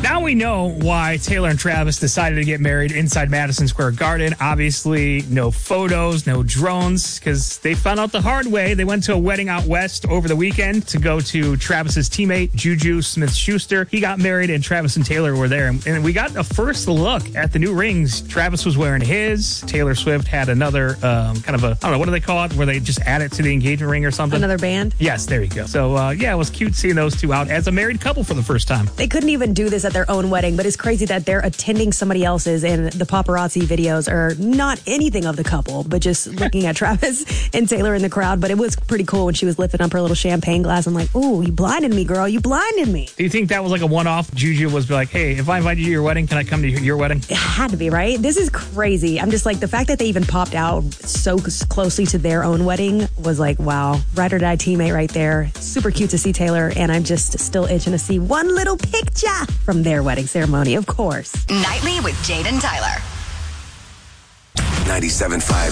Now we know why Taylor and Travis decided to get married inside Madison Square Garden. Obviously, no photos, no drones, because they found out the hard way. They went to a wedding out west over the weekend to go to Travis's teammate, Juju Smith-Schuster. He got married, and Travis and Taylor were there. And we got a first look at the new rings. Travis was wearing his. Taylor Swift had another kind of a, I don't know, what do they call it, where they just add it to the engagement ring or something? Another band? Yes, there you go. So, yeah, it was cute seeing those two out as a married couple for the first time. They couldn't even do this at their own wedding, but it's crazy that they're attending somebody else's, and the paparazzi videos are not anything of the couple, but just looking at Travis and Taylor in the crowd. But it was pretty cool when she was lifting up her little champagne glass. I'm like, ooh, you blinded me, girl. You blinded me. Do you think that was like a one-off? Juju was like, hey, if I invite you to your wedding, can I come to your wedding? It had to be, right? This is crazy. I'm just like, the fact that they even popped out so closely to their own wedding was like, wow, ride or die teammate right there. Super cute to see Taylor, and I'm just still itching to see one little picture from their wedding ceremony, of course. Nightly with Jade and Tyler. 97.5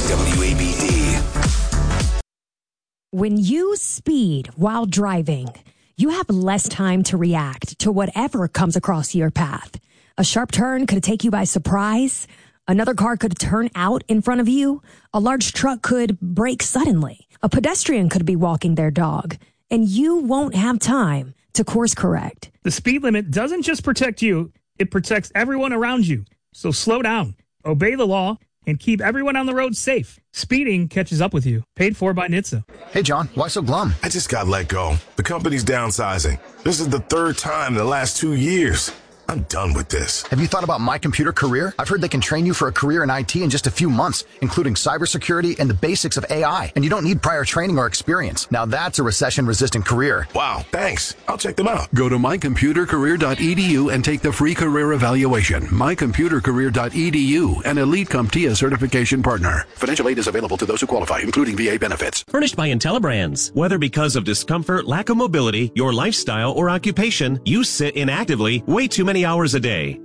WABD. When you speed while driving, you have less time to react to whatever comes across your path. A sharp turn could take you by surprise. Another car could turn out in front of you. A large truck could brake suddenly. A pedestrian could be walking their dog. And you won't have time to course correct. The speed limit doesn't just protect you, it protects everyone around you. So slow down, obey the law, and keep everyone on the road safe. Speeding catches up with you. Paid for by NHTSA. Hey, John, why so glum? I just got let go. The company's downsizing. This is the third time in the last 2 years. I'm done with this. Have you thought about My Computer Career? I've heard they can train you for a career in IT in just a few months, including cybersecurity and the basics of AI. And you don't need prior training or experience. Now that's a recession-resistant career. Wow, thanks. I'll check them out. Go to mycomputercareer.edu and take the free career evaluation. mycomputercareer.edu, an Elite CompTIA certification partner. Financial aid is available to those who qualify, including VA benefits. Furnished by IntelliBrands. Whether because of discomfort, lack of mobility, your lifestyle, or occupation, you sit inactively way too many hours a day.